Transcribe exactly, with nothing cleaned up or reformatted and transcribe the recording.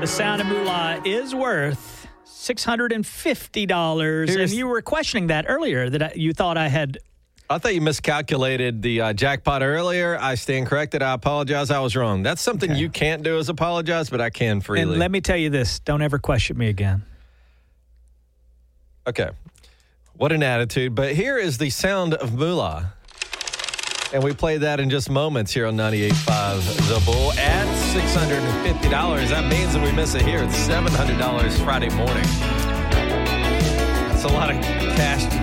The Sound of Moolah is worth six hundred fifty dollars. Here's- And you were questioning that earlier, that I, you thought I had... I thought you miscalculated the uh, jackpot earlier. I stand corrected. I apologize. I was wrong. That's something Okay. you can't do is apologize, but I can freely. And let me tell you this. Don't ever question me again. Okay. What an attitude. But here is the Sound of Moolah. And we play that in just moments here on ninety-eight point five The Bull at six hundred fifty dollars. That means that we miss it here. It's seven hundred dollars Friday morning. That's a lot of cash to